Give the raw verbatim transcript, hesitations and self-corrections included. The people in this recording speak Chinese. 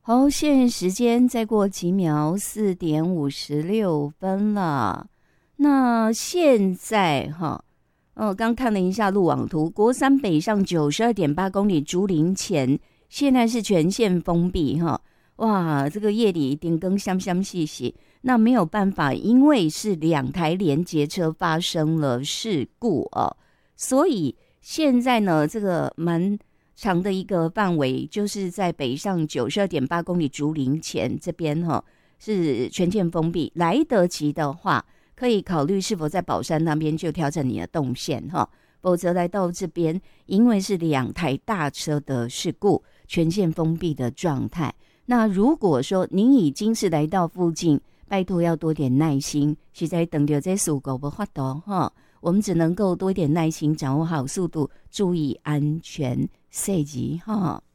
好，现在时间再过几秒，四点五十六分了。那现在哈，哦，刚看了一下路网图，国三北上九十二点八公里竹林前，现在是全线封闭哈。哇，这个夜里点更香香细细，那没有办法，因为是两台连结车发生了事故哦，所以现在呢，这个蛮长的一个范围，就是在北上九十二点八公里竹林前这边哈、哦，是全线封闭。来得及的话，可以考虑是否在宝山那边就调整你的动线哈、哦，否则来到这边，因为是两台大车的事故，全线封闭的状态。那如果说您已经是来到附近，拜托要多点耐心，实在等到这事故不发动哈，我们只能够多一点耐心，掌握好速度，注意安全设计哈。